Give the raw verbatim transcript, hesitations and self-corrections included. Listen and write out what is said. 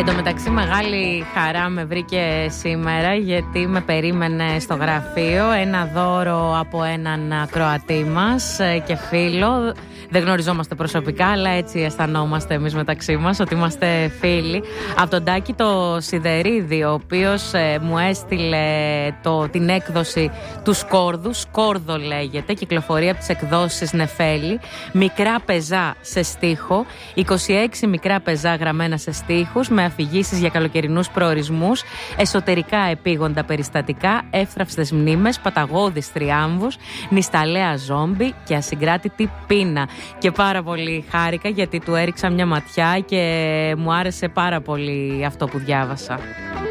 Εν τω μεταξύ μεγάλη χαρά με βρήκε σήμερα, γιατί με περίμενε στο γραφείο ένα δώρο από έναν ακροατή μας και φίλο. Δεν γνωριζόμαστε προσωπικά, αλλά έτσι αισθανόμαστε εμείς μεταξύ μας, ότι είμαστε φίλοι. Από τον Τάκη το Σιδερίδη, ο οποίος ε, μου έστειλε το, την έκδοση του Σκόρδου. Σκόρδο λέγεται, κυκλοφορεί από τις εκδόσεις Νεφέλη. Μικρά πεζά σε στίχο, είκοσι έξι μικρά πεζά γραμμένα σε στίχους, με αφηγήσεις για καλοκαιρινούς προορισμούς, εσωτερικά επίγοντα περιστατικά, εύθραυστες μνήμες, παταγώδεις θριάμβους, νησταλέα ζόμπι και ασυγκράτητη πείνα. Και πάρα πολύ χάρηκα, γιατί του έριξα μια ματιά και μου άρεσε πάρα πολύ αυτό που διάβασα.